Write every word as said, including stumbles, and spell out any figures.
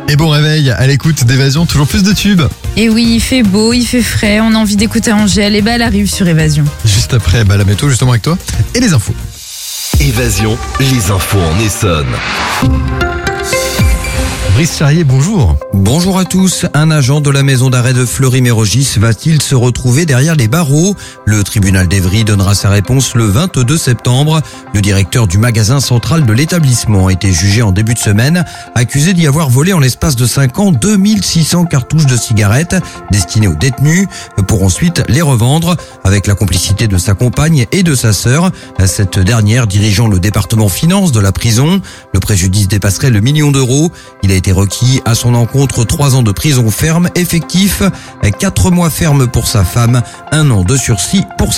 Et bon réveil à l'écoute d'Évasion, toujours plus de tubes. Et oui, il fait beau, il fait frais, on a envie d'écouter Angèle, et bah elle arrive sur Évasion. Juste après, bah, la météo justement avec toi et les infos. Évasion, les infos en Essonne. Brice Charrier, bonjour. Bonjour à tous. Un agent de la maison d'arrêt de Fleury-Mérogis va-t-il se retrouver derrière les barreaux? Le tribunal d'Évry donnera sa réponse le vingt-deux septembre. Le directeur du magasin central de l'établissement a été jugé en début de semaine, accusé d'y avoir volé en l'espace de cinq ans deux mille six cents cartouches de cigarettes destinées aux détenus pour ensuite les revendre avec la complicité de sa compagne et de sa sœur, cette dernière dirigeant le département finance de la prison. Le préjudice dépasserait le million d'euros. Il a été requis à son encontre trois ans de prison ferme effectif, quatre mois ferme pour sa femme, un an de sursis pour sa